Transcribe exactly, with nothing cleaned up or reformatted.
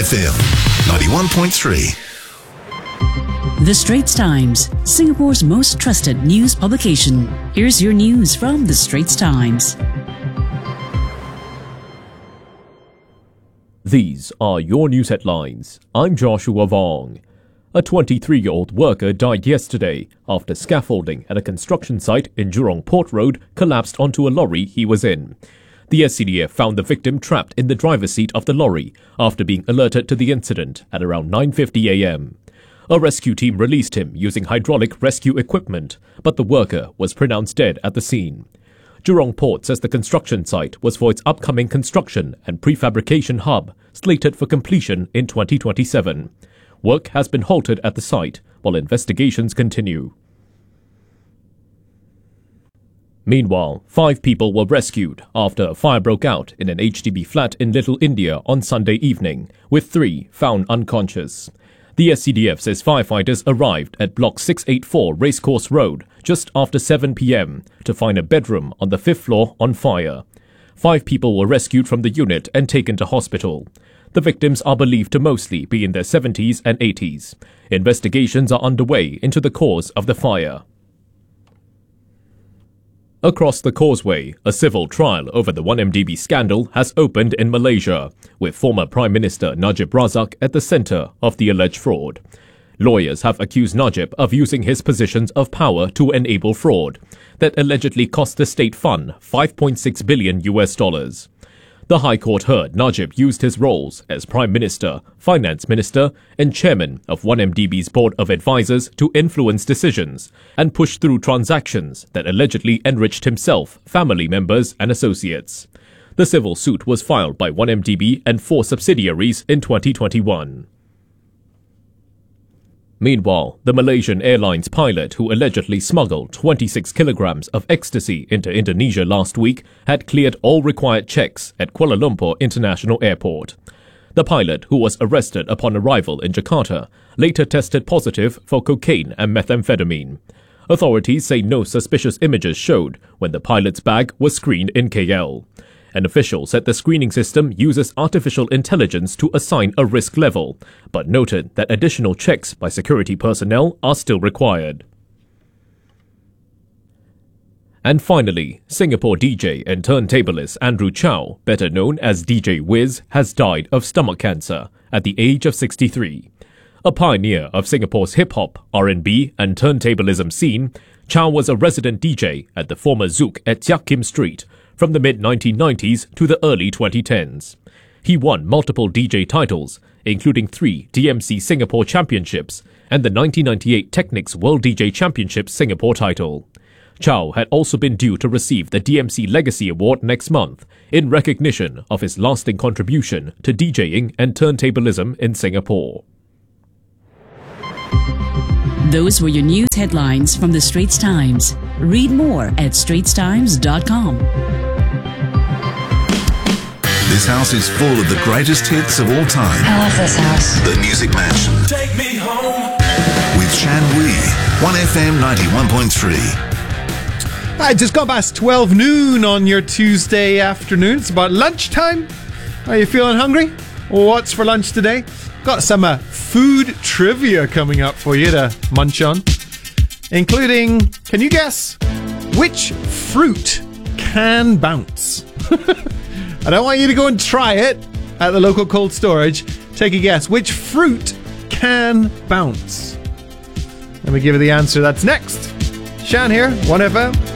F M ninety-one point three. The Straits Times, Singapore's most trusted news publication. Here's your news from The Straits Times. These are your news headlines. I'm Joshua Vong. A twenty-three-year-old worker died yesterday after scaffolding at a construction site in Jurong Port Road collapsed onto a lorry he was in. The S C D F found the victim trapped in the driver's seat of the lorry after being alerted to the incident at around nine fifty a m. A rescue team released him using hydraulic rescue equipment, but the worker was pronounced dead at the scene. Jurong Port says the construction site was for its upcoming construction and prefabrication hub, slated for completion in twenty twenty-seven. Work has been halted at the site while investigations continue. Meanwhile, five people were rescued after a fire broke out in an H D B flat in Little India on Sunday evening, with three found unconscious. The S C D F says firefighters arrived at Block six eighty-four Racecourse Road just after seven p m to find a bedroom on the fifth floor on fire. Five people were rescued from the unit and taken to hospital. The victims are believed to mostly be in their seventies and eighties. Investigations are underway into the cause of the fire. Across the causeway, a civil trial over the one M D B scandal has opened in Malaysia, with former Prime Minister Najib Razak at the centre of the alleged fraud. Lawyers have accused Najib of using his positions of power to enable fraud that allegedly cost the state fund five point six billion U S dollars. The High Court heard Najib used his roles as Prime Minister, Finance Minister and Chairman of one M D B's Board of Advisors to influence decisions and push through transactions that allegedly enriched himself, family members and associates. The civil suit was filed by one M D B and four subsidiaries in twenty twenty-one. Meanwhile, the Malaysian Airlines pilot who allegedly smuggled twenty-six kilograms of ecstasy into Indonesia last week had cleared all required checks at Kuala Lumpur International Airport. The pilot, who was arrested upon arrival in Jakarta, later tested positive for cocaine and methamphetamine. Authorities say no suspicious images showed when the pilot's bag was screened in K L. An official said the screening system uses artificial intelligence to assign a risk level, but noted that additional checks by security personnel are still required. And finally, Singapore D J and turntablist Andrew Chow, better known as D J Wiz, has died of stomach cancer at the age of sixty-three. A pioneer of Singapore's hip-hop, R and B and turntablism scene, Chow was a resident D J at the former Zouk at Jiak Kim Street from the mid nineteen nineties to the early twenty tens. He won multiple D J titles, including three D M C Singapore Championships and the nineteen ninety-eight Technics World D J Championship Singapore title. Chow had also been due to receive the D M C Legacy Award next month in recognition of his lasting contribution to DJing and turntablism in Singapore. Those were your news headlines from The Straits Times. Read more at straits times dot com. This house is full of the greatest hits of all time. I love this house. The Music Mansion. Take me home. With Shan Wee, one F M ninety-one point three. I just got past twelve noon on your Tuesday afternoon. It's about lunchtime. Are you feeling hungry? What's for lunch today? Got some uh, food trivia coming up for you to munch on, including, can you guess, which fruit can bounce? I don't want you to go and try it at the local cold storage. Take a guess. Which fruit can bounce? Let me give you the answer. That's next. Shan here, one F M.